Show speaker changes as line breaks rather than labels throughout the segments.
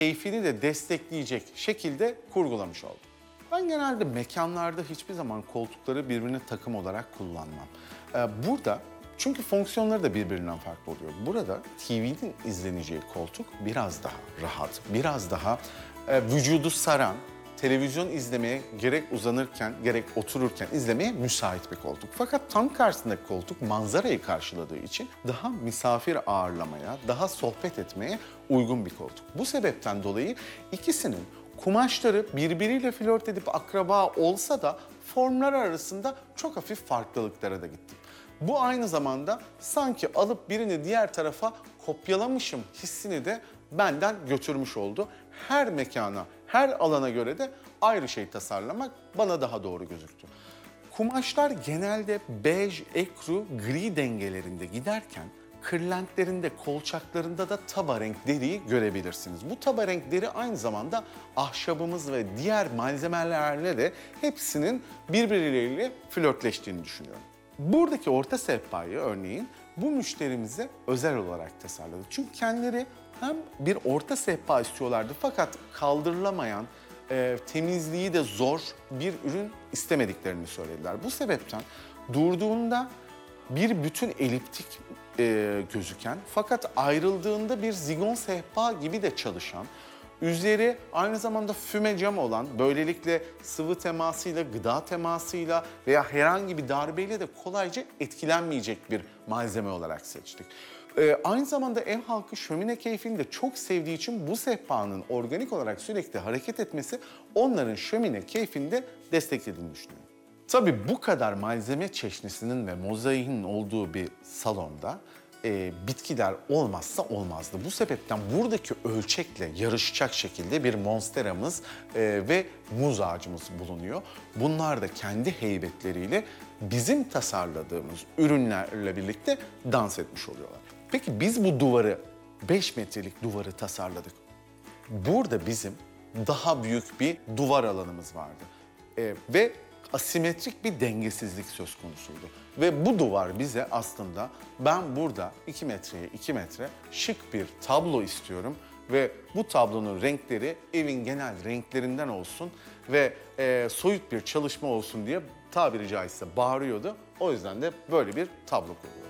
keyfini de destekleyecek şekilde kurgulamış oldum. Ben genelde mekanlarda hiçbir zaman koltukları birbirine takım olarak kullanmam. Burada çünkü fonksiyonları da birbirinden farklı oluyor. Burada TV'nin izleneceği koltuk biraz daha rahat, biraz daha vücudu saran, televizyon izlemeye gerek uzanırken gerek otururken izlemeye müsait bir koltuk. Fakat tam karşısındaki koltuk manzarayı karşıladığı için daha misafir ağırlamaya, daha sohbet etmeye uygun bir koltuk. Bu sebepten dolayı ikisinin kumaşları birbiriyle flört edip akraba olsa da formlar arasında çok hafif farklılıklara da gittim. Bu aynı zamanda sanki alıp birini diğer tarafa kopyalamışım hissini de benden götürmüş oldu. Her mekana, her alana göre de ayrı şey tasarlamak bana daha doğru gözüktü. Kumaşlar genelde bej, ekru, gri dengelerinde giderken kırlentlerinde, kolçaklarında da taba renk deriyi görebilirsiniz. Bu taba renk deri aynı zamanda ahşabımız ve diğer malzemelerle de hepsinin birbirleriyle flörtleştiğini düşünüyorum. Buradaki orta sehpayı örneğin bu müşterimize özel olarak tasarladık. Çünkü kendileri hem bir orta sehpa istiyorlardı fakat kaldırılamayan, temizliği de zor bir ürün istemediklerini söylediler. Bu sebepten durduğunda bir bütün eliptik gözüken fakat ayrıldığında bir zigon sehpa gibi de çalışan, üzeri aynı zamanda füme cam olan, böylelikle sıvı temasıyla, gıda temasıyla veya herhangi bir darbeyle de kolayca etkilenmeyecek bir malzeme olarak seçtik. Aynı zamanda ev halkı şömine keyfini de çok sevdiği için bu sehpanın organik olarak sürekli hareket etmesi onların şömine keyfini de desteklediğini düşünüyorum. Tabii bu kadar malzeme çeşnisinin ve mozaiğinin olduğu bir salonda bitkiler olmazsa olmazdı. Bu sebepten buradaki ölçekle yarışacak şekilde bir monsteramız ve muz ağacımız bulunuyor. Bunlar da kendi heybetleriyle bizim tasarladığımız ürünlerle birlikte dans etmiş oluyorlar. Peki biz bu duvarı, 5 metrelik duvarı tasarladık. Burada bizim daha büyük bir duvar alanımız vardı. Ve asimetrik bir dengesizlik söz konusuydu. Ve bu duvar bize aslında ben burada 2 metreye 2 metre şık bir tablo istiyorum ve bu tablonun renkleri evin genel renklerinden olsun ve soyut bir çalışma olsun diye tabiri caizse bağırıyordu. O yüzden de böyle bir tablo kurdu.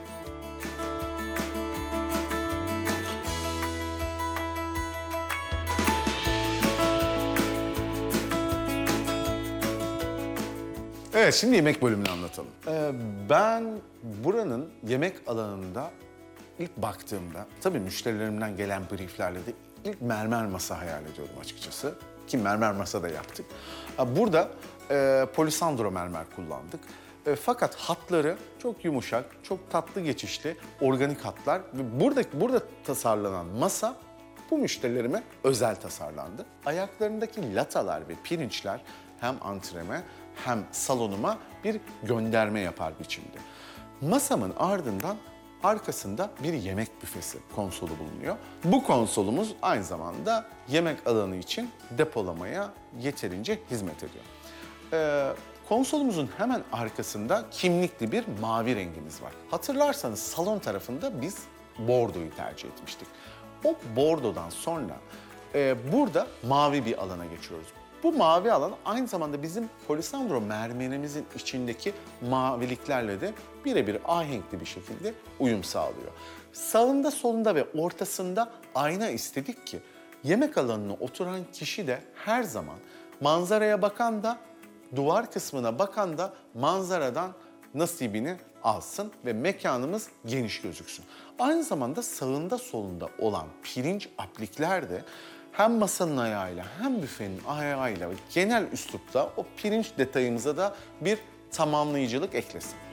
Evet, şimdi yemek bölümünü anlatalım. Ben buranın yemek alanında ilk baktığımda, tabii müşterilerimden gelen brieflerle de ilk mermer masa hayal ediyorum açıkçası. Ki mermer masa da yaptık. Burada polisandro mermer kullandık. Fakat hatları çok yumuşak, çok tatlı geçişli, organik hatlar. Ve burada tasarlanan masa bu müşterilerime özel tasarlandı. Ayaklarındaki latalar ve pirinçler hem antreme hem salonuma bir gönderme yapar biçimde. Masamın ardından arkasında bir yemek büfesi konsolu bulunuyor. Bu konsolumuz aynı zamanda yemek alanı için depolamaya yeterince hizmet ediyor. Konsolumuzun hemen arkasında kimlikli bir mavi rengimiz var. Hatırlarsanız salon tarafında biz bordoyu tercih etmiştik. O bordodan sonra burada mavi bir alana geçiyoruz. Bu mavi alan aynı zamanda bizim polisandro mermerimizin içindeki maviliklerle de birebir ahenkli bir şekilde uyum sağlıyor. Sağında, solunda ve ortasında ayna istedik ki yemek alanına oturan kişi de her zaman manzaraya bakan da duvar kısmına bakan da manzaradan nasibini alsın ve mekanımız geniş gözüksün. Aynı zamanda sağında solunda olan pirinç aplikler de hem masanın ayağıyla hem büfenin ayağıyla genel üslupta o pirinç detayımıza da bir tamamlayıcılık eklesin.